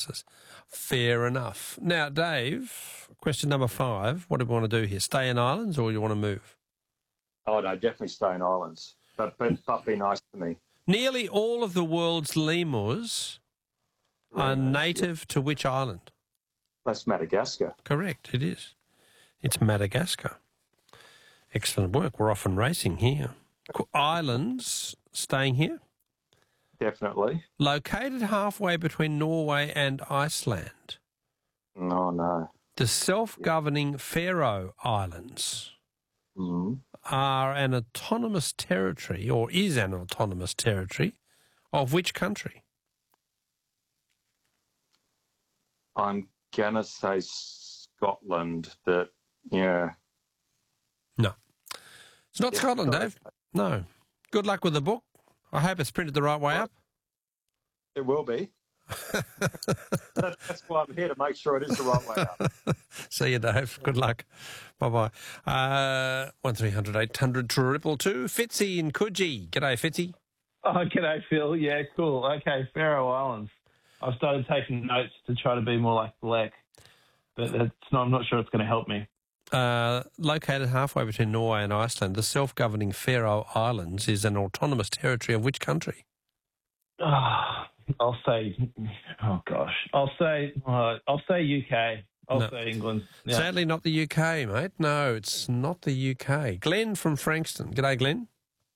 circumstances. Fair enough. Now, Dave, question number 5. What do we want to do here? Stay in islands or you want to move? Oh, no, definitely stay in islands. But be nice to me. Nearly all of the world's lemurs are native to which island? That's Madagascar. Correct, it is. It's Madagascar. Excellent work. We're off and racing here. Islands, staying here? Definitely. Located halfway between Norway and Iceland. Oh, no. The self-governing Faroe Islands are an autonomous territory, or is an autonomous territory, of which country? I'm going to say Scotland, but, yeah. No. It's not Scotland, Dave. No. Good luck with the book. I hope it's printed the right way up. It will be. That's why I'm here, to make sure it is the right way up. See you, Dave. Good luck. Bye-bye. 1300 800 222. Fitzy in Coogee. G'day, Fitzy. Oh, g'day, Phil. Yeah, cool. Okay, Faroe Islands. I've started taking notes to try to be more like Black, but I'm not sure it's going to help me. Located halfway between Norway and Iceland, the self-governing Faroe Islands is an autonomous territory of which country? I'll say UK. I'll say England. Yeah. Sadly not the UK, mate. No, it's not the UK. Glenn from Frankston. G'day, Glenn.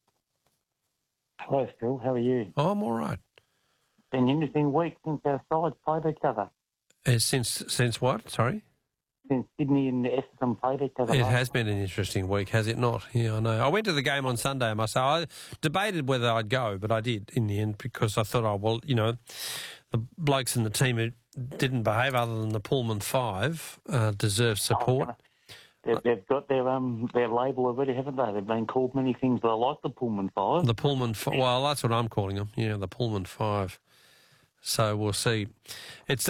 Hello, Phil. How are you? Oh, I'm all right. Been an interesting week since our sides played each other. Since what? Sorry? Since Sydney and Essendon played each other. It has been an interesting week, has it not? Yeah, I know. I went to the game on Sunday myself. I debated whether I'd go, but I did in the end because I thought, the blokes in the team who didn't behave other than the Pullman 5 deserve support. They've got their label already, haven't they? They've been called many things, but I like the Pullman 5. The Pullman 5. Well, that's what I'm calling them. Yeah, the Pullman 5. So we'll see. It's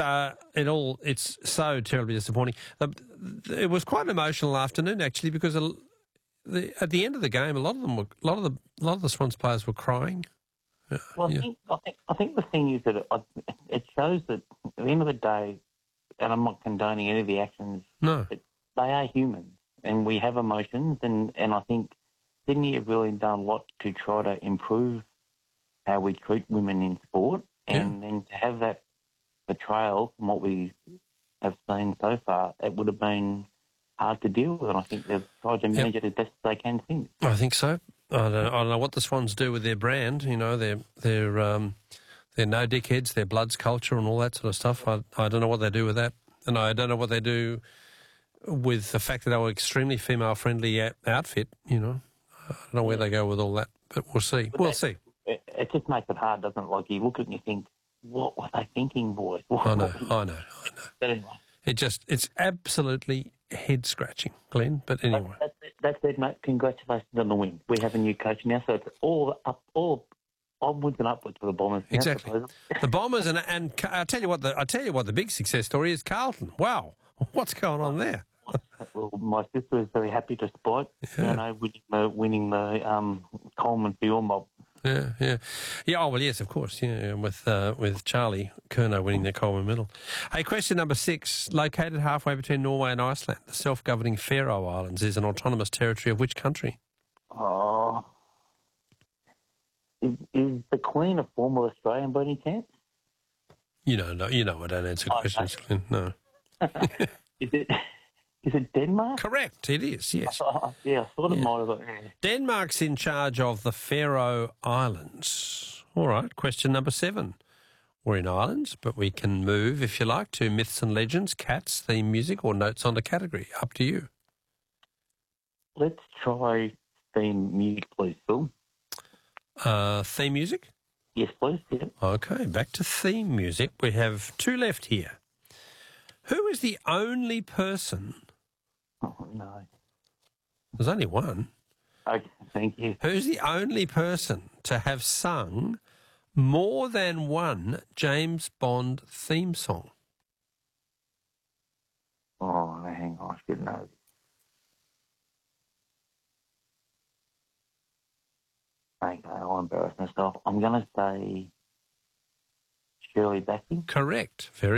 so terribly disappointing. It was quite an emotional afternoon actually, because at the end of the game, a lot of the Swans players were crying. Well, I think the thing is that it shows that at the end of the day, and I'm not condoning any of the actions. No, but they are humans, and we have emotions, and I think Sydney have really done a lot to try to improve how we treat women in sport. And then to have that betrayal from what we have seen so far, it would have been hard to deal with. And I think they've tried to manage it as best they can since. I think so. I don't know what the Swans do with their brand. You know, they're no dickheads, their Bloods culture and all that sort of stuff. I don't know what they do with that. And I don't know what they do with the fact that they were extremely female-friendly outfit, you know. I don't know where they go with all that, but we'll see. We'll see. It just makes it hard, doesn't it? Like, you look at it and you think, what were they thinking, boys? I know. But anyway. It's absolutely head-scratching, Glenn, but anyway. That's it, mate. Congratulations on the win. We have a new coach now, so it's all onwards and upwards for the Bombers. Exactly. The Bombers, and I tell you what the big success story is Carlton. Wow. What's going on there? Well, my sister is very happy to spot, winning the Coleman Field mob. Yeah. Oh, well, yes, of course. Yeah, with Charlie Curnow winning the Coleman Medal. Hey, question number 6. Located halfway between Norway and Iceland, the self-governing Faroe Islands is an autonomous territory of which country? Oh, is the Queen a former Australian by any chance? You know, I don't answer questions, Glenn. No. Is it Denmark? Correct, it is, yes. Yeah, I thought it might have. Denmark's in charge of the Faroe Islands. All right, question number 7. We're in Islands, but we can move, if you like, to myths and legends, cats, theme music, or notes on the category. Up to you. Let's try theme music, please, Phil. Theme music? Yes, please. Yeah. Okay, back to theme music. We have 2 left here. Who is the only person... Oh, no. There's only one. Okay, thank you. Who's the only person to have sung more than one James Bond theme song? Oh, hang on, I should know. Okay, I'll embarrass myself. I'm going to say Shirley Bassey. Correct. Very